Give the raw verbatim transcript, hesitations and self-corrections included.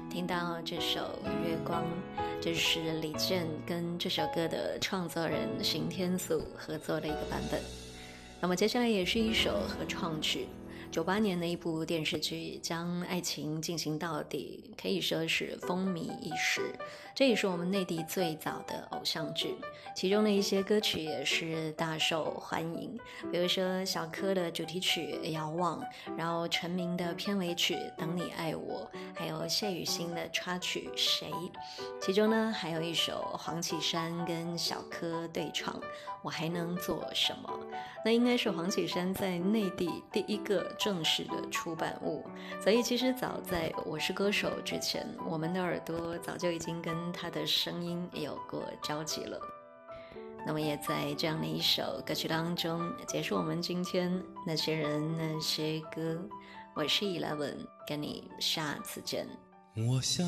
听到这首《月光》，这是李健跟这首歌的创作人邢天素合作的一个版本。那么接下来也是一首合创曲，九八年的一部电视剧将爱情进行到底，可以说是风靡一时。这也是我们内地最早的偶像剧，其中的一些歌曲也是大受欢迎，比如说小柯的主题曲《遥望》，然后陈明的片尾曲《等你爱我》，还有谢雨欣的插曲《谁》，其中呢还有一首黄绮珊跟小柯对唱《我还能做什么》，那应该是黄绮珊在内地第一个正式的出版物，所以其实早在《我是歌手》之前，我们的耳朵早就已经跟他的声音有过交集了。那么也在这样的一首歌曲当中结束我们今天那些人那些歌。我是 Eleven， 跟你下次见。 我想